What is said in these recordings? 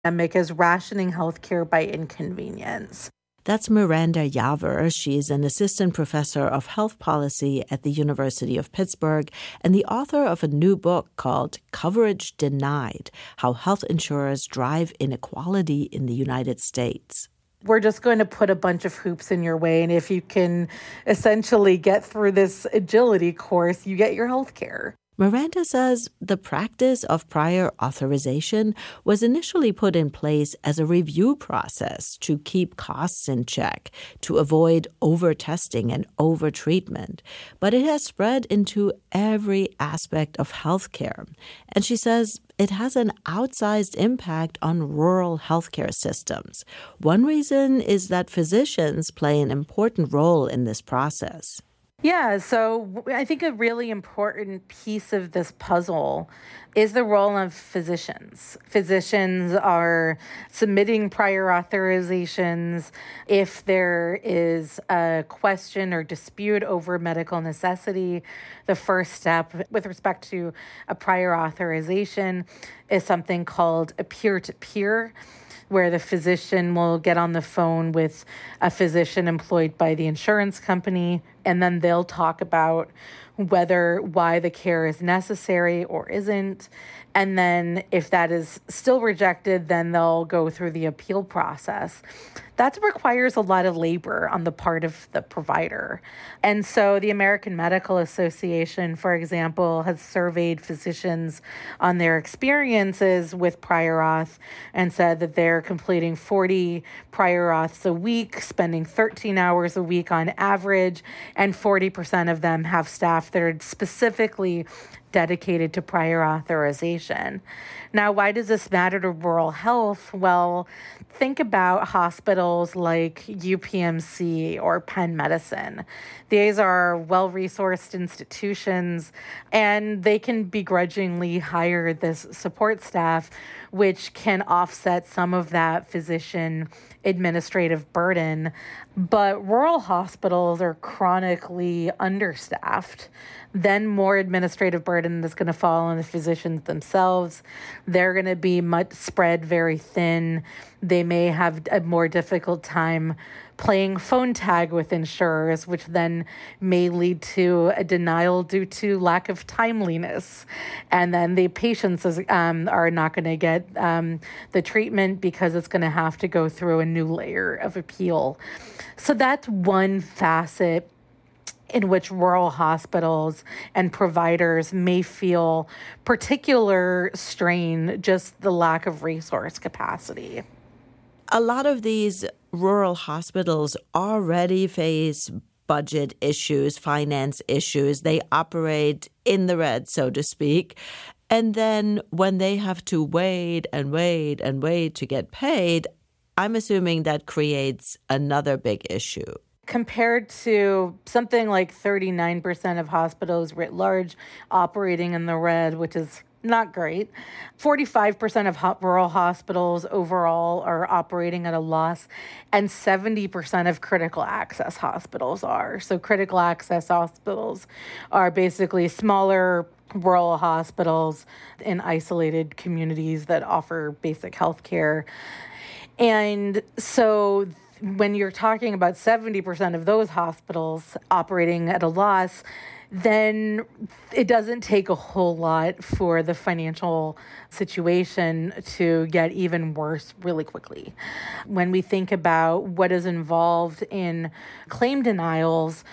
pandemic is rationing healthcare by inconvenience. That's Miranda Yaver. She's an assistant professor of health policy at the University of Pittsburgh and the author of a new book called Coverage Denied: How Health Insurers Drive Inequality in the United States. We're just going to put a bunch of hoops in your way, and if you can essentially get through this agility course, you get your health care. Miranda says the practice of prior authorization was initially put in place as a review process to keep costs in check, to avoid over-testing and over-treatment. But it has spread into every aspect of healthcare. And she says it has an outsized impact on rural healthcare systems. One reason is that physicians play an important role in this process. Yeah, so I think a really important piece of this puzzle is the role of physicians. Physicians are submitting prior authorizations if there is a question or dispute over medical necessity. The first step with respect to a prior authorization is something called a peer-to-peer, where the physician will get on the phone with a physician employed by the insurance company, and then they'll talk about why the care is necessary or isn't. And then if that is still rejected, then they'll go through the appeal process. That requires a lot of labor on the part of the provider. And so the American Medical Association, for example, has surveyed physicians on their experiences with prior auth and said that they're completing 40 prior auths a week, spending 13 hours a week on average, and 40% of them have staff that are specifically dedicated to prior authorization. Now, why does this matter to rural health? Well, think about hospitals like UPMC or Penn Medicine. These are well-resourced institutions, and they can begrudgingly hire this support staff, which can offset some of that physician administrative burden. But rural hospitals are chronically understaffed. Then more administrative burden is going to fall on the physicians themselves. They're going to be spread very thin. They may have a more difficult time playing phone tag with insurers, which then may lead to a denial due to lack of timeliness. And then the patients are not going to get the treatment because it's going to have to go through a new layer of appeal. So that's one facet in which rural hospitals and providers may feel particular strain, just the lack of resource capacity. A lot of these rural hospitals already face budget issues, finance issues. They operate in the red, so to speak. And then when they have to wait and wait and wait to get paid, I'm assuming that creates another big issue. Compared to something like 39% of hospitals writ large operating in the red, which is not great. 45% of rural hospitals overall are operating at a loss, and 70% of critical access hospitals are. So critical access hospitals are basically smaller rural hospitals in isolated communities that offer basic health care. And so when you're talking about 70% of those hospitals operating at a loss, then it doesn't take a whole lot for the financial situation to get even worse really quickly. When we think about what is involved in claim denials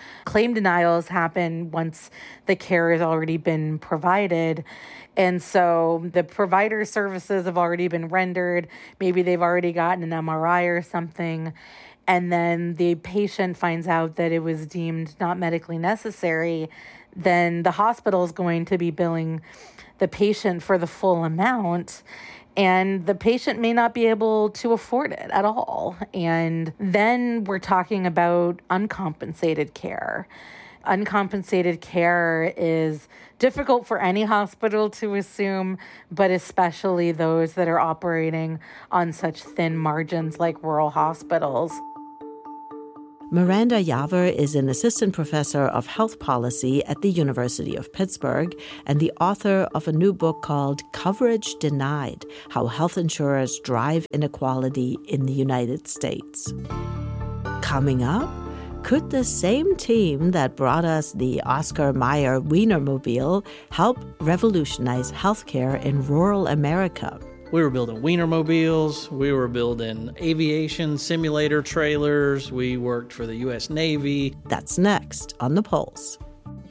happen once the care has already been provided. And so the provider services have already been rendered. Maybe they've already gotten an MRI or something. And then the patient finds out that it was deemed not medically necessary, then the hospital is going to be billing the patient for the full amount, and the patient may not be able to afford it at all. And then we're talking about uncompensated care. Uncompensated care is difficult for any hospital to assume, but especially those that are operating on such thin margins like rural hospitals. Miranda Yaver is an assistant professor of health policy at the University of Pittsburgh and the author of a new book called Coverage Denied: How Health Insurers Drive Inequality in the United States. Coming up, could the same team that brought us the Oscar Mayer Wienermobile help revolutionize healthcare in rural America? We were building Wienermobiles, we were building aviation simulator trailers, we worked for the U.S. Navy. That's next on The Pulse.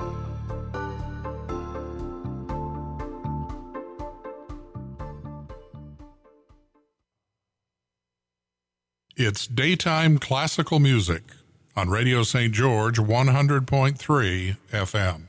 It's daytime classical music on Radio St. George 100.3 FM.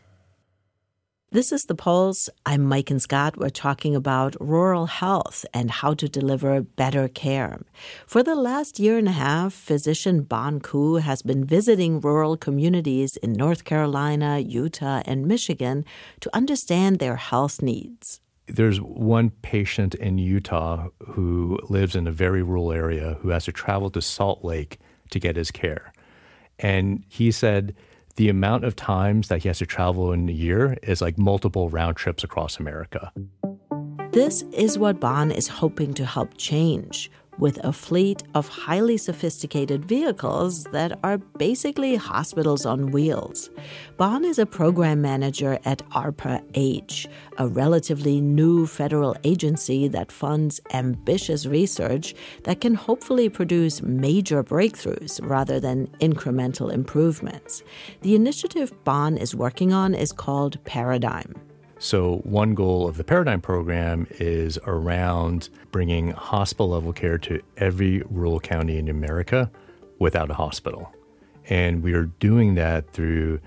This is The Pulse. I'm Mike and Scott. We're talking about rural health and how to deliver better care. For the last year and a half, physician Bon Ku has been visiting rural communities in North Carolina, Utah, and Michigan to understand their health needs. There's one patient in Utah who lives in a very rural area who has to travel to Salt Lake to get his care. And he said the amount of times that he has to travel in a year is like multiple round trips across America. This is what Bon is hoping to help change with a fleet of highly sophisticated vehicles that are basically hospitals on wheels. Bon is a program manager at ARPA-H, a relatively new federal agency that funds ambitious research that can hopefully produce major breakthroughs rather than incremental improvements. The initiative Bon is working on is called Paradigm. So one goal of the Paradigm program is around bringing hospital-level care to every rural county in America without a hospital. And we are doing that through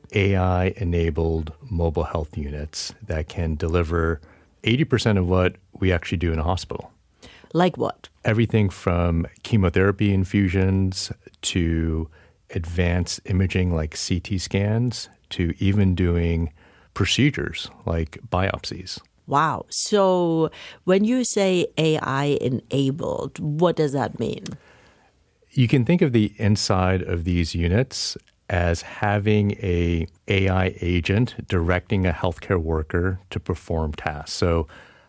AI-enabled mobile health units that can deliver 80% of what we actually do in a hospital. Like what? Everything from chemotherapy infusions to advanced imaging like CT scans to even doing procedures like biopsies. Wow. So when you say AI-enabled, what does that mean? You can think of the inside of these units as having a AI agent directing a healthcare worker to perform tasks. So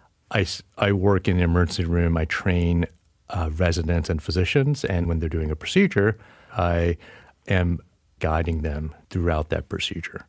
I work in the emergency room. I train residents and physicians, and when they're doing a procedure, I am guiding them throughout that procedure.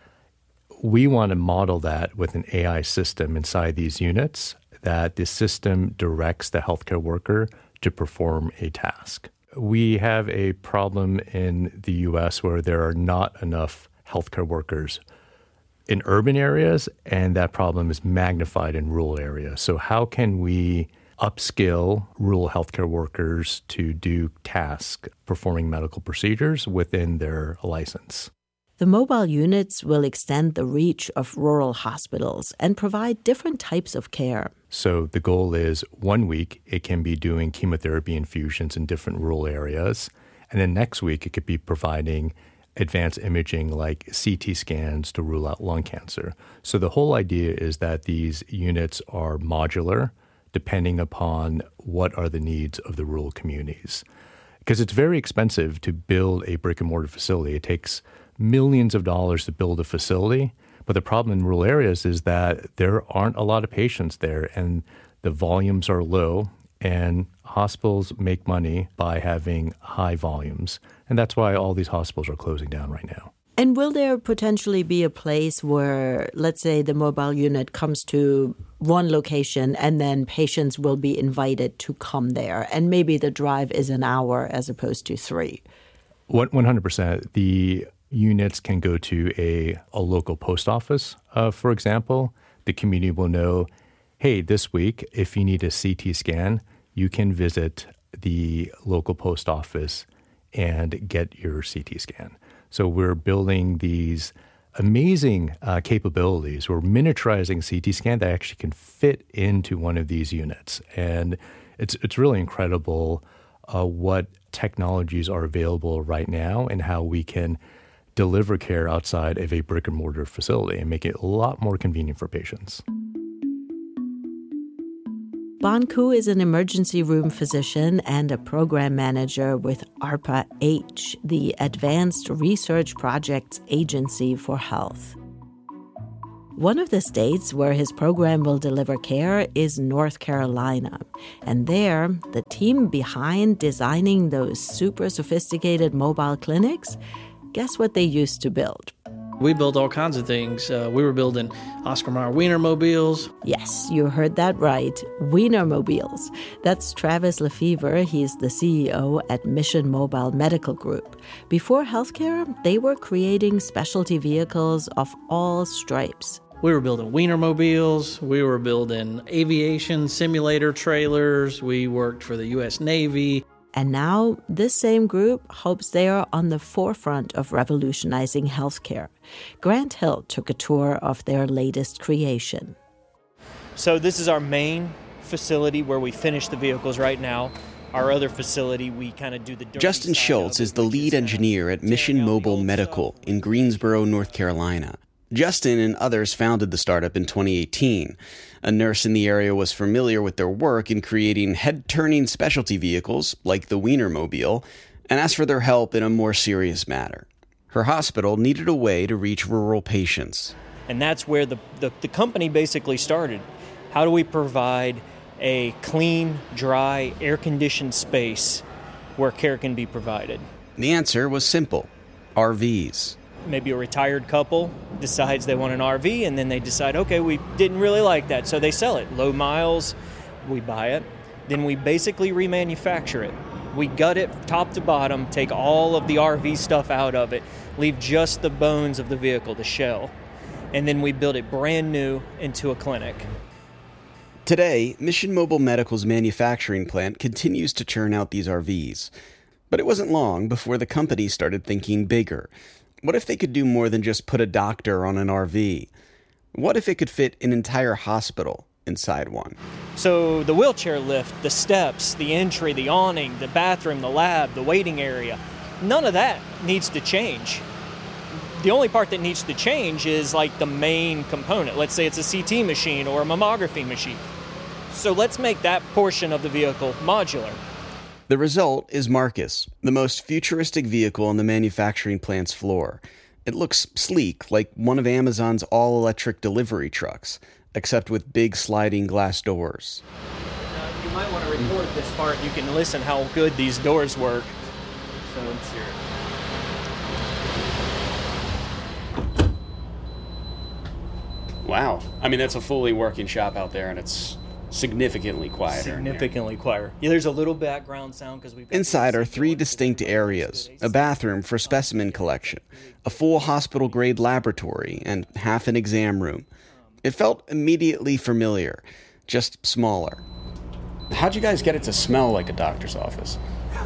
We want to model that with an AI system inside these units, that the system directs the healthcare worker to perform a task. We have a problem in the U.S. where there are not enough healthcare workers in urban areas, and that problem is magnified in rural areas. So how can we upskill rural healthcare workers to do tasks, performing medical procedures within their license? The mobile units will extend the reach of rural hospitals and provide different types of care. So the goal is 1 week, it can be doing chemotherapy infusions in different rural areas. And then next week, it could be providing advanced imaging like CT scans to rule out lung cancer. So the whole idea is that these units are modular depending upon what are the needs of the rural communities. Because it's very expensive to build a brick and mortar facility. It takes millions of dollars to build a facility. But the problem in rural areas is that there aren't a lot of patients there and the volumes are low, and hospitals make money by having high volumes. And that's why all these hospitals are closing down right now. And will there potentially be a place where, let's say, the mobile unit comes to one location and then patients will be invited to come there, and maybe the drive is an hour as opposed to 3? 100%. The units can go to a local post office, for example. The community will know, hey, this week, if you need a CT scan, you can visit the local post office and get your CT scan. So we're building these amazing capabilities. We're miniaturizing CT scan that actually can fit into one of these units. And it's really incredible what technologies are available right now and how we can deliver care outside of a brick and mortar facility and make it a lot more convenient for patients. Bon Ku is an emergency room physician and a program manager with ARPA-H, the Advanced Research Projects Agency for Health. One of the states where his program will deliver care is North Carolina. And there, the team behind designing those super sophisticated mobile clinics, guess what they used to build? We built all kinds of things. We were building Oscar Mayer Wienermobiles. Yes, you heard that right. Wienermobiles. That's Travis Lefevre. He's the CEO at Mission Mobile Medical Group. Before healthcare, they were creating specialty vehicles of all stripes. We were building Wienermobiles. We were building aviation simulator trailers. We worked for the U.S. Navy. And now, this same group hopes they are on the forefront of revolutionizing healthcare. Grant Hill took a tour of their latest creation. So this is our main facility where we finish the vehicles right now. Our other facility, we kind of do the dirty Justin Schultz is the lead engineer at Mission Mobile Medical in Greensboro, North Carolina. Justin and others founded the startup in 2018. A nurse in the area was familiar with their work in creating head-turning specialty vehicles, like the Wienermobile, and asked for their help in a more serious matter. Her hospital needed a way to reach rural patients. And that's where the company basically started. How do we provide a clean, dry, air-conditioned space where care can be provided? The answer was simple: RVs. Maybe a retired couple decides they want an RV, and then they decide, okay, we didn't really like that, so they sell it. Low miles, we buy it. Then we basically remanufacture it. We gut it top to bottom, take all of the RV stuff out of it, leave just the bones of the vehicle, the shell, and then we build it brand new into a clinic. Today, Mission Mobile Medical's manufacturing plant continues to churn out these RVs. But it wasn't long before the company started thinking bigger. What if they could do more than just put a doctor on an RV? What if it could fit an entire hospital inside one? So the wheelchair lift, the steps, the entry, the awning, the bathroom, the lab, the waiting area, none of that needs to change. The only part that needs to change is like the main component. Let's say it's a CT machine or a mammography machine. So let's make that portion of the vehicle modular. The result is Marcus, the most futuristic vehicle on the manufacturing plant's floor. It looks sleek, like one of Amazon's all-electric delivery trucks, except with big sliding glass doors. You might want to record this part. You can listen how good these doors work. So let's hear it. Wow. I mean, that's a fully working shop out there, and it's significantly quieter. Significantly quieter. Yeah, there's a little background sound because we've got inside are 3 distinct areas: a bathroom for specimen collection, a full hospital-grade laboratory, and half an exam room. It felt immediately familiar, just smaller. How'd you guys get it to smell like a doctor's office?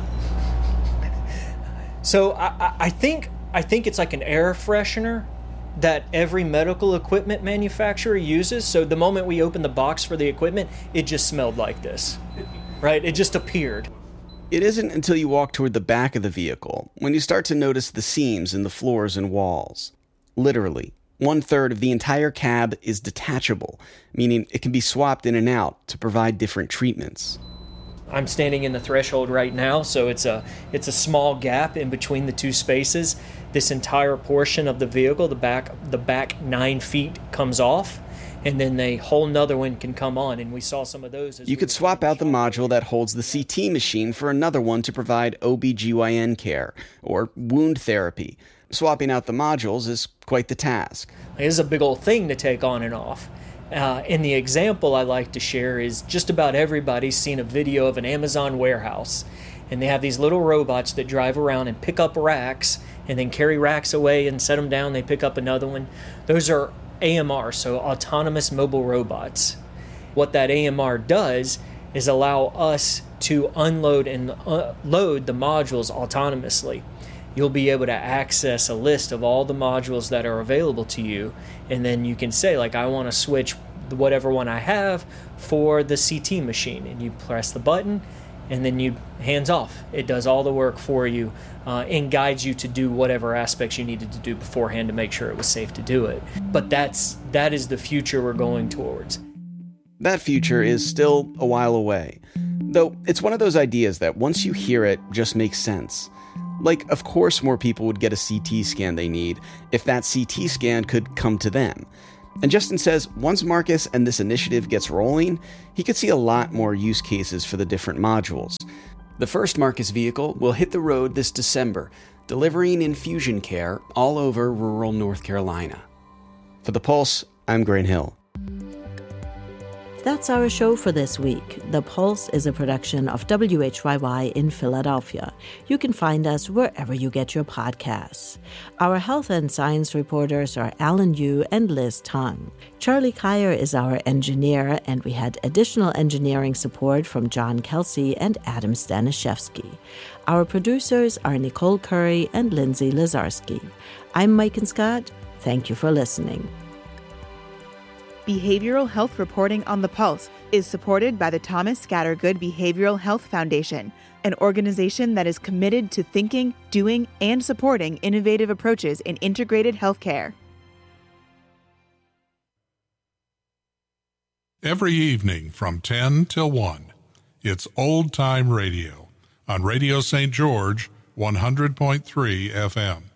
So I think it's like an air freshener that every medical equipment manufacturer uses. So the moment we opened the box for the equipment, it just smelled like this, right? It just appeared. It isn't until you walk toward the back of the vehicle when you start to notice the seams in the floors and walls. Literally, 1/3 of the entire cab is detachable, meaning it can be swapped in and out to provide different treatments. I'm standing in the threshold right now, so it's a small gap in between the two spaces. This entire portion of the vehicle, the back 9 feet comes off, and then a whole nother one can come on, and we saw some of those. You could swap out the module that holds the CT machine for another one to provide OB/GYN care or wound therapy. Swapping out the modules is quite the task. It is a big old thing to take on and off. And the example I like to share is just about everybody's seen a video of an Amazon warehouse. And they have these little robots that drive around and pick up racks and then carry racks away and set them down. They pick up another one. Those are AMR, so autonomous mobile robots. What that AMR does is allow us to unload and load the modules autonomously. You'll be able to access a list of all the modules that are available to you, and then you can say, like, I want to switch whatever one I have for the CT machine, and you press the button, and then you hands off. It does all the work for you and guides you to do whatever aspects you needed to do beforehand to make sure it was safe to do it. But that is the future we're going towards. That future is still a while away. Though it's one of those ideas that once you hear it, just makes sense. Like, of course more people would get a CT scan they need if that CT scan could come to them. And Justin says once Marcus and this initiative gets rolling, he could see a lot more use cases for the different modules. The first Marcus vehicle will hit the road this December, delivering infusion care all over rural North Carolina. For The Pulse, I'm Grant Hill. That's our show for this week. The Pulse is a production of WHYY in Philadelphia. You can find us wherever you get your podcasts. Our health and science reporters are Alan Yu and Liz Tong. Charlie Kyer is our engineer, and we had additional engineering support from John Kelsey and Adam Staniszewski. Our producers are Nicole Curry and Lindsay Lazarski. I'm Mike and Scott. Thank you for listening. Behavioral health reporting on The Pulse is supported by the Thomas Scattergood Behavioral Health Foundation, an organization that is committed to thinking, doing, and supporting innovative approaches in integrated healthcare. Every evening from 10 till 1, it's Old Time Radio on Radio St. George 100.3 FM.